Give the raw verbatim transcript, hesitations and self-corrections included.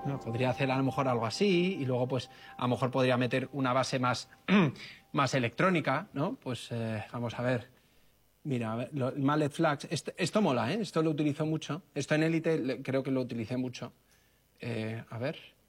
No, podría hacer a lo mejor algo así y luego pues a lo mejor podría meter una base más, más electrónica, ¿no? Pues eh, vamos a ver. Mira, a ver, lo, el Mallet Flags, esto, esto mola, ¿eh? Esto lo utilizo mucho. Esto en Elite le- creo que lo utilicé mucho. Eh, a ver.